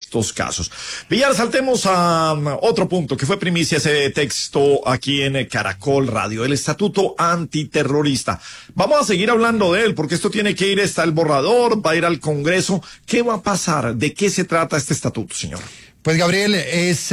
estos casos. Villar, saltemos a otro punto que fue primicia ese texto aquí en Caracol Radio, el Estatuto Antiterrorista. Vamos a seguir hablando de él porque esto tiene que ir, está el borrador, va a ir al Congreso. ¿Qué va a pasar? ¿De qué se trata este estatuto, señor? Pues Gabriel, es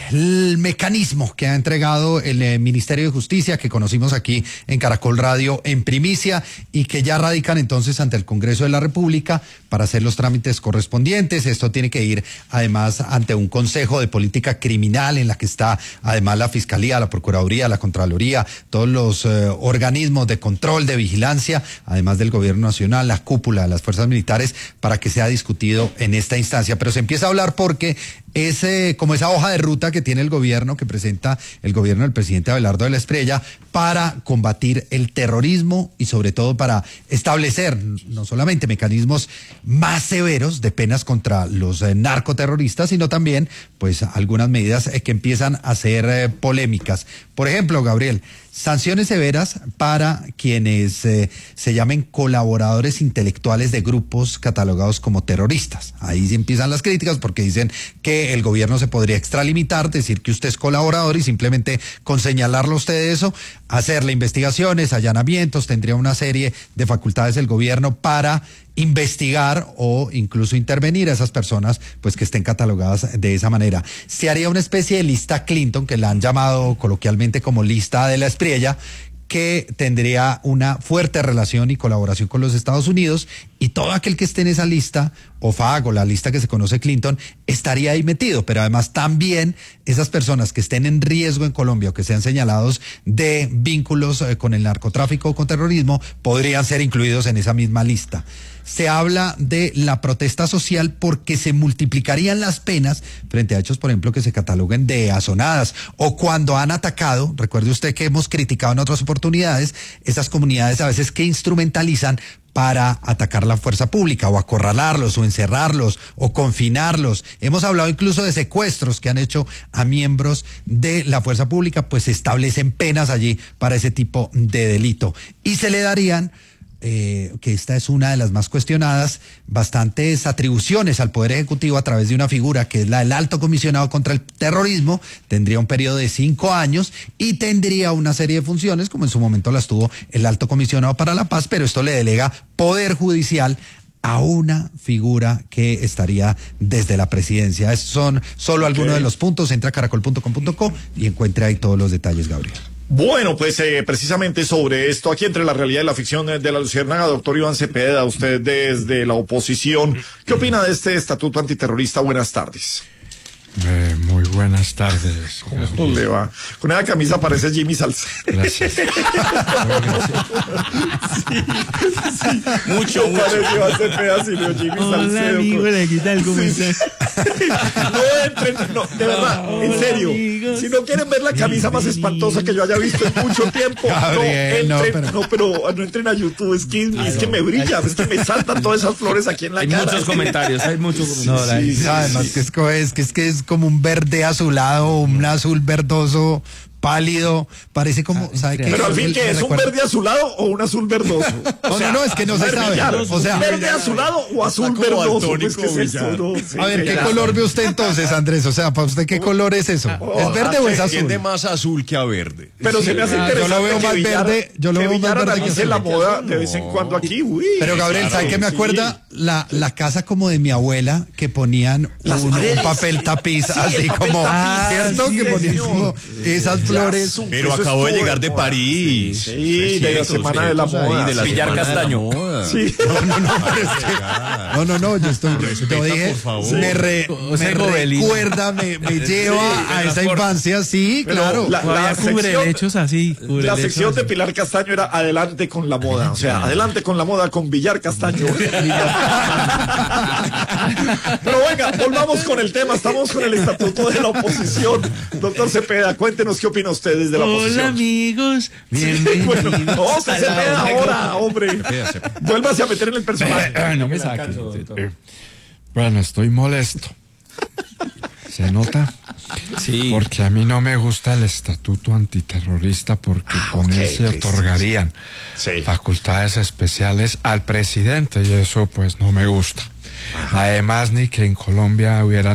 el mecanismo que ha entregado el Ministerio de Justicia, que conocimos aquí en Caracol Radio en primicia, y que ya radican entonces ante el Congreso de la República para hacer los trámites correspondientes. Esto tiene que ir además ante un Consejo de Política Criminal en la que está además la Fiscalía, la Procuraduría, la Contraloría, todos los organismos de control, de vigilancia, además del Gobierno Nacional, la cúpula de las fuerzas militares, para que sea discutido en esta instancia. Pero se empieza a hablar porque es como esa hoja de ruta que tiene el gobierno, que presenta el gobierno del presidente Abelardo de la Espriella para combatir el terrorismo y sobre todo para establecer no solamente mecanismos más severos de penas contra los narcoterroristas, sino también pues algunas medidas que empiezan a ser polémicas. Por ejemplo, Gabriel, sanciones severas para quienes se llamen colaboradores intelectuales de grupos catalogados como terroristas. Ahí sí empiezan las críticas porque dicen que el gobierno se podría extralimitar, decir que usted es colaborador y simplemente con señalarlo a usted de eso, hacerle investigaciones, allanamientos, tendría una serie de facultades el gobierno para investigar o incluso intervenir a esas personas pues que estén catalogadas de esa manera. Se haría una especie de lista Clinton, que la han llamado coloquialmente como lista de la Espriella, que tendría una fuerte relación y colaboración con los Estados Unidos, y todo aquel que esté en esa lista, o FAG, o la lista que se conoce Clinton, estaría ahí metido. Pero además también esas personas que estén en riesgo en Colombia o que sean señalados de vínculos con el narcotráfico o con terrorismo podrían ser incluidos en esa misma lista. Se habla de la protesta social porque se multiplicarían las penas frente a hechos, por ejemplo, que se cataloguen de azonadas o cuando han atacado. Recuerde usted que hemos criticado en otras oportunidades esas comunidades a veces que instrumentalizan para atacar la fuerza pública o acorralarlos o encerrarlos o confinarlos. Hemos hablado incluso de secuestros que han hecho a miembros de la fuerza pública, pues se establecen penas allí para ese tipo de delito y se le darían que esta es una de las más cuestionadas, bastantes atribuciones al Poder Ejecutivo a través de una figura que es la del Alto Comisionado contra el Terrorismo. Tendría un periodo de 5 años y tendría una serie de funciones, como en su momento las tuvo el Alto Comisionado para la Paz, pero esto le delega poder judicial a una figura que estaría desde la presidencia. Esos son solo algunos de los puntos. Entra a caracol.com.co y encuentre ahí todos los detalles, Gabriel. Bueno, pues precisamente sobre esto, aquí entre la realidad y la ficción de la Luciérnaga, doctor Iván Cepeda, usted desde la oposición, ¿qué opina de este estatuto antiterrorista? Buenas tardes. Muy buenas tardes. ¿Cómo le va? Con esa camisa parece Jimmy Salcedo. Gracias. Sí. Mucho parece Iván Cepeda, sino Jimmy Salcedo. Hola, amigo, ¿qué tal? ¿Cómo estás? No entren, no, de verdad, en serio. Amigos. Si no quieren ver la camisa más espantosa que yo haya visto en mucho tiempo, Gabriel, no entren, no entren a YouTube, es que me brilla, es que me saltan todas esas flores aquí en la cara. Hay muchos comentarios. Sí, además que es como un verde azulado, un azul verdoso pálido, parece como, ¿sabe qué? Pero al fin, ¿qué es? ¿Un verde azulado o un azul verdoso? No, es que no se sabe. O sea, ¿verde azulado o azul verdoso? Pues, ¿qué es esto? No, sí, a ver, ¿qué color ve usted entonces, Andrés? O sea, ¿para usted qué color es eso? ¿Es verde o es azul? Tiende más azul que a verde. Pero se me hace interesante. Yo lo veo más verde. Yo lo veo más verde que azul. La moda de vez en cuando aquí, Pero Gabriel, ¿sabe qué me acuerda? La casa como de mi abuela, que ponían un papel tapiz, así como, ¿cierto? Que ponían como esas flores. Pero acabo de llegar de París. Sí, de la Semana de la Moda. De la Villar Castaño. Sí. No, yo dije, me recuerda, me lleva a esa infancia, sí, claro. La cubrelechos así. La sección de Pilar Castaño era adelante con la moda, o sea, adelante con la moda con Villar Castaño. Pero venga, volvamos con el tema, estamos con el estatuto de la oposición. Doctor Cepeda, cuéntenos qué opina usted desde la oposición. Hola, amigos, bienvenidos. No, se Cepeda ahora, hombre. Vuélvase a meter en el personaje. No me saques. Bueno, estoy molesto. ¿Se nota? Sí. Porque a mí no me gusta el estatuto antiterrorista porque con él se otorgarían facultades especiales al presidente y eso pues no me gusta. Además, ni que en Colombia hubieran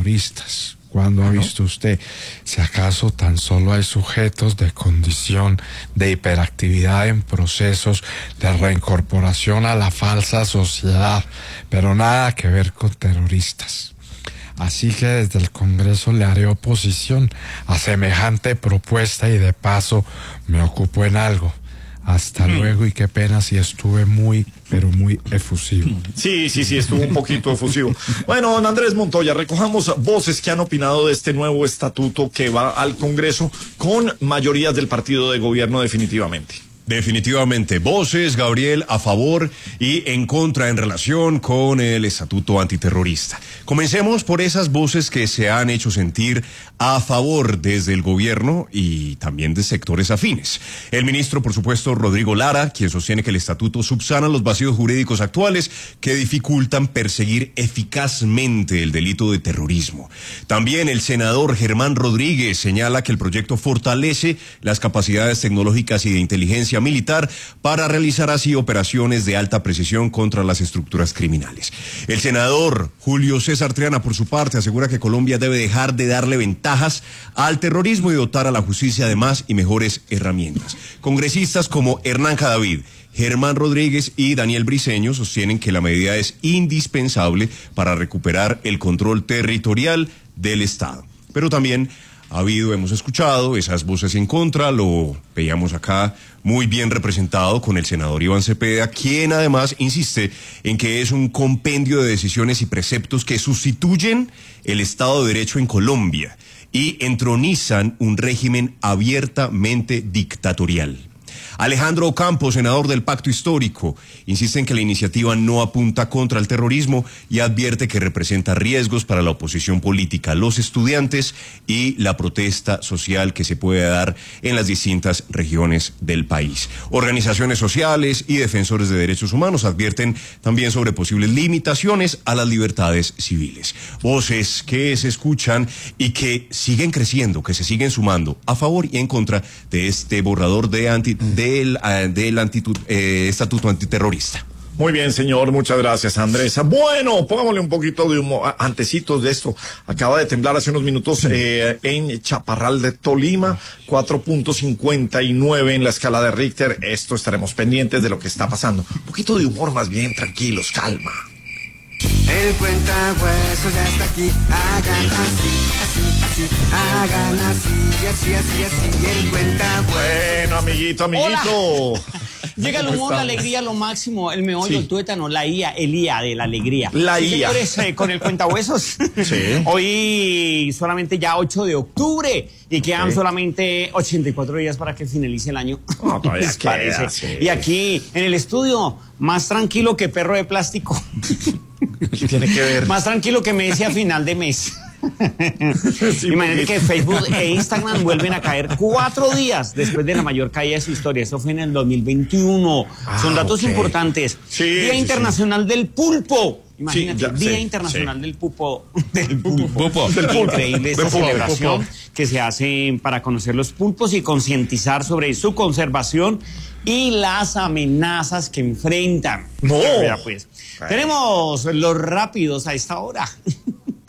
terroristas. ¿Cuándo ha visto usted? Si acaso tan solo hay sujetos de condición de hiperactividad en procesos de reincorporación a la falsa sociedad, pero nada que ver con terroristas. Así que desde el Congreso le haré oposición a semejante propuesta y de paso me ocupo en algo. Hasta luego y qué pena si estuve muy, pero muy efusivo. Sí, estuvo un poquito efusivo. Bueno, don Andrés Montoya, recojamos voces que han opinado de este nuevo estatuto que va al Congreso con mayorías del partido de gobierno definitivamente. Definitivamente, voces, Gabriel, a favor y en contra en relación con el estatuto antiterrorista. Comencemos por esas voces que se han hecho sentir a favor desde el gobierno y también de sectores afines. El ministro, por supuesto, Rodrigo Lara, quien sostiene que el estatuto subsana los vacíos jurídicos actuales que dificultan perseguir eficazmente el delito de terrorismo. También el senador Germán Rodríguez señala que el proyecto fortalece las capacidades tecnológicas y de inteligencia militar para realizar así operaciones de alta precisión contra las estructuras criminales. El senador Julio César Triana, por su parte, asegura que Colombia debe dejar de darle ventajas al terrorismo y dotar a la justicia de más y mejores herramientas. Congresistas como Hernán Cadavid, Germán Rodríguez y Daniel Briceño sostienen que la medida es indispensable para recuperar el control territorial del Estado. Pero también hemos escuchado esas voces en contra, lo veíamos acá muy bien representado con el senador Iván Cepeda, quien además insiste en que es un compendio de decisiones y preceptos que sustituyen el Estado de Derecho en Colombia y entronizan un régimen abiertamente dictatorial. Alejandro Ocampo, senador del Pacto Histórico, insiste en que la iniciativa no apunta contra el terrorismo y advierte que representa riesgos para la oposición política, los estudiantes y la protesta social que se puede dar en las distintas regiones del país. Organizaciones sociales y defensores de derechos humanos advierten también sobre posibles limitaciones a las libertades civiles. Voces que se escuchan y que siguen creciendo, que se siguen sumando a favor y en contra de este borrador del estatuto antiterrorista. Muy bien, señor, muchas gracias, Andrés. Bueno, pongámosle un poquito de humor, antecitos de esto. Acaba de temblar hace unos minutos en Chaparral de Tolima, 4.59 en la escala de Richter. Esto estaremos pendientes de lo que está pasando. Un poquito de humor más bien, tranquilos, calma. El cuentahuesos ya está aquí, hagan así, hagan así, el cuentahuesos. Bueno, amiguito. Hola. Llega el humor, la alegría, lo máximo, el meollo, el tuétano, la IA, el IA de la alegría. La IA. Señores, con el cuentahuesos. Sí. Hoy solamente ya 8 de octubre y quedan solamente 84 días para que finalice el año. No, todavía ¿Les queda, parece? sí. Y aquí, en el estudio, más tranquilo que perro de plástico. ¿Qué tiene que ver? Más tranquilo que me decía a final de mes. Sí, Imagínate porque- que Facebook e Instagram vuelven a caer 4 días después de la mayor caída de su historia. Eso fue en el 2021. Son datos ok. importantes. Sí, Día sí, Internacional del Pulpo. Imagínate, ya, Día sí, Internacional sí. del Pulpo. Del pulpo. Del pulpo. Increíble esta Del pulpo, celebración pulpo. que se hace para conocer los pulpos y concientizar sobre su conservación y las amenazas que enfrentan. No. Ya, pues. Tenemos los rápidos a esta hora.